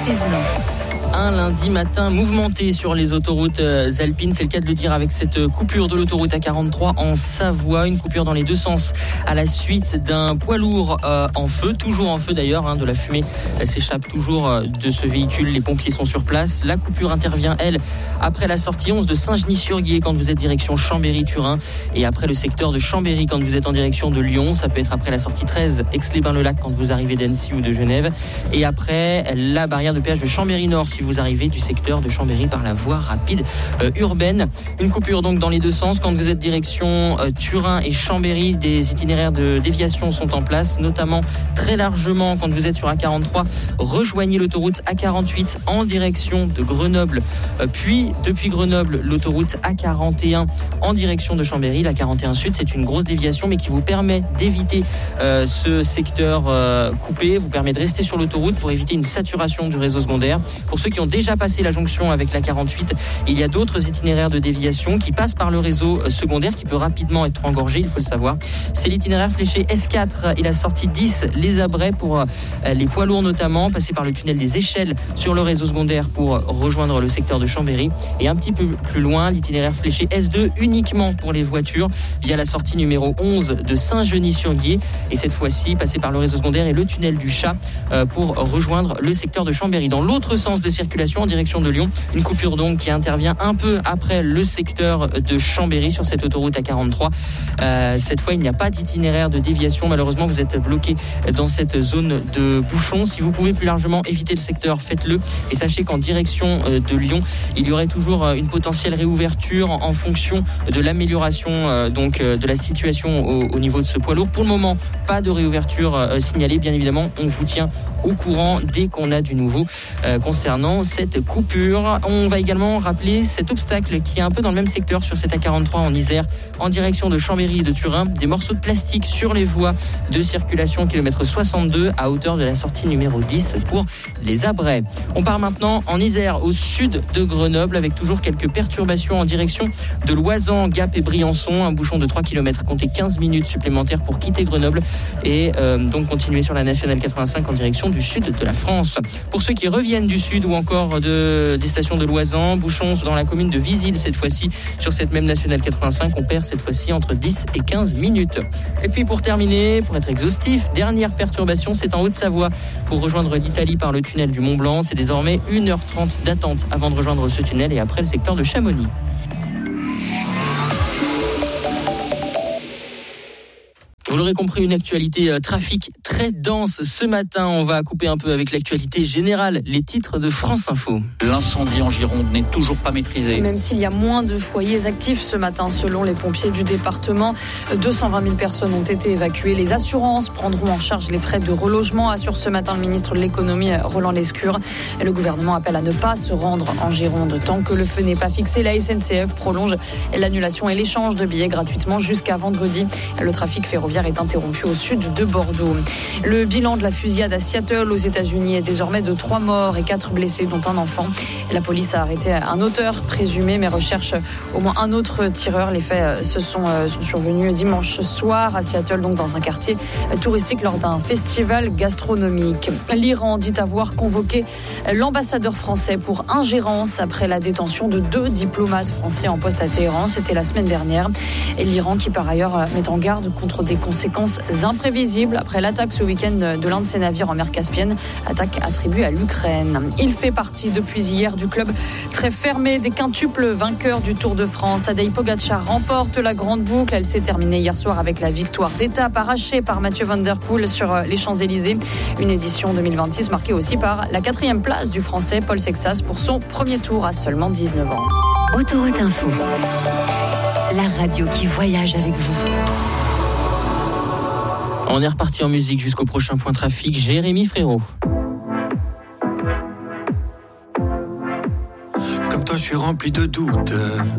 Thévenin. Un lundi matin mouvementé sur les autoroutes alpines, c'est le cas de le dire, avec cette coupure de l'autoroute A43 en Savoie, une coupure dans les deux sens à la suite d'un poids lourd en feu, toujours en feu d'ailleurs, de la fumée s'échappe toujours de ce véhicule, les pompiers sont sur place. La coupure intervient, elle, après la sortie 11 de Saint-Genis-sur-Guiers quand vous êtes direction Chambéry-Turin, et après le secteur de Chambéry quand vous êtes en direction de Lyon. Ça peut être après la sortie 13 Aix-les-Bains-le-Lac quand vous arrivez d'Annecy ou de Genève, et après la barrière de péage de Chambéry-Nord si vous arrivez du secteur de Chambéry par la voie rapide urbaine. Une coupure donc dans les deux sens quand vous êtes direction Turin et Chambéry. Des itinéraires de déviation sont en place, notamment très largement quand vous êtes sur A43. Rejoignez l'autoroute A48 en direction de Grenoble, puis depuis Grenoble l'autoroute A41 en direction de Chambéry. La 41 Sud, c'est une grosse déviation mais qui vous permet d'éviter ce secteur coupé, vous permet de rester sur l'autoroute pour éviter une saturation du réseau secondaire. Pour ceux qui ont déjà passé la jonction avec la 48, il y a d'autres itinéraires de déviation qui passent par le réseau secondaire qui peut rapidement être engorgé, il faut le savoir. C'est l'itinéraire fléché S4 et la sortie 10 Les Abrets pour les poids lourds notamment, passer par le tunnel des Échelles sur le réseau secondaire pour rejoindre le secteur de Chambéry, et un petit peu plus loin l'itinéraire fléché S2 uniquement pour les voitures via la sortie numéro 11 de Saint-Genis-sur-Guiers, et cette fois-ci passer par le réseau secondaire et le tunnel du Chat pour rejoindre le secteur de Chambéry. Dans l'autre sens de circulation en direction de Lyon, une coupure donc qui intervient un peu après le secteur de Chambéry sur cette autoroute A43. Cette fois il n'y a pas d'itinéraire de déviation, malheureusement vous êtes bloqué dans cette zone de bouchon. Si vous pouvez plus largement éviter le secteur, faites-le, et sachez qu'en direction de Lyon il y aurait toujours une potentielle réouverture en fonction de l'amélioration de la situation au niveau de ce poids lourd. Pour le moment pas de réouverture signalée, bien évidemment on vous tient au courant dès qu'on a du nouveau concernant cette coupure. On va également rappeler cet obstacle qui est un peu dans le même secteur sur cette A43 en Isère en direction de Chambéry et de Turin. Des morceaux de plastique sur les voies de circulation kilomètre 62 à hauteur de la sortie numéro 10 pour les Abrets. On part maintenant en Isère au sud de Grenoble avec toujours quelques perturbations en direction de Loisan, Gap et Briançon. Un bouchon de 3 km, comptez 15 minutes supplémentaires pour quitter Grenoble et donc continuer sur la nationale 85 en direction du sud de la France. Pour ceux qui reviennent du sud ou encore des stations de Loisan, bouchons dans la commune de Visil cette fois-ci sur cette même nationale 85, on perd cette fois-ci entre 10 et 15 minutes. Et puis pour terminer, pour être exhaustif, dernière perturbation, c'est en Haute-Savoie pour rejoindre l'Italie par le tunnel du Mont-Blanc. C'est désormais 1h30 d'attente avant de rejoindre ce tunnel et après le secteur de Chamonix. Vous l'aurez compris, une actualité trafic très dense ce matin. On va couper un peu avec l'actualité générale, les titres de France Info. L'incendie en Gironde n'est toujours pas maîtrisé. Même s'il y a moins de foyers actifs ce matin, selon les pompiers du département, 220 000 personnes ont été évacuées. Les assurances prendront en charge les frais de relogement, assure ce matin le ministre de l'économie Roland Lescure. Le gouvernement appelle à ne pas se rendre en Gironde tant que le feu n'est pas fixé. La SNCF prolonge l'annulation et l'échange de billets gratuitement jusqu'à vendredi. Le trafic ferroviaire est interrompu au sud de Bordeaux. Le bilan de la fusillade à Seattle aux États-Unis est désormais de 3 morts et 4 blessés, dont un enfant. La police a arrêté un auteur présumé, mais recherche au moins un autre tireur. Les faits sont survenus dimanche soir à Seattle, donc dans un quartier touristique lors d'un festival gastronomique. L'Iran dit avoir convoqué l'ambassadeur français pour ingérence après la détention de 2 diplomates français en poste à Téhéran. C'était la semaine dernière. Et l'Iran qui par ailleurs met en garde contre des conséquences imprévisibles après l'attaque ce week-end de l'un de ses navires en mer Caspienne, attaque attribuée à l'Ukraine. Il fait partie depuis hier du club très fermé des quintuples vainqueurs du Tour de France. Tadej Pogačar remporte la grande boucle. Elle s'est terminée hier soir avec la victoire d'étape arrachée par Mathieu Van Der Poel sur les Champs-Élysées. Une édition 2026 marquée aussi par la 4e place du Français Paul Sexas pour son premier tour à seulement 19 ans. Autoroute Info, la radio qui voyage avec vous. On est reparti en musique jusqu'au prochain point trafic. Jérémy Frérot. Comme toi, je suis rempli de doutes.